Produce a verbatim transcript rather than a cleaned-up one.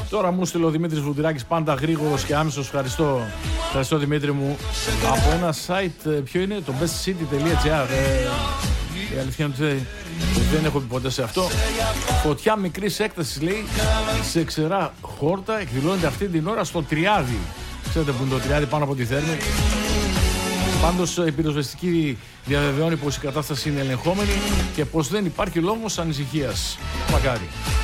Τώρα μου στείλε ο Δημήτρης Βουντηράκης, πάντα γρήγορος και άμεσος. Ευχαριστώ, ευχαριστώ Δημήτρη μου. Από ένα site, ποιο είναι, το bestcity τελεία gr. Ε, η αλήθεια είναι ότι δεν έχω πει ποτέ σε αυτό. Φωτιά μικρής έκτασης, λέει, σε ξερά χόρτα, εκδηλώνεται αυτή την ώρα στο Τριάδι. Ξέρετε που είναι το Τριάδι, πάνω από τη Θέρμη. Πάντως η πυροσβεστική διαβεβαιώνει πως η κατάσταση είναι ελεγχόμενη και πως δεν υπάρχει λόγος ανησυχίας. Μακάρι.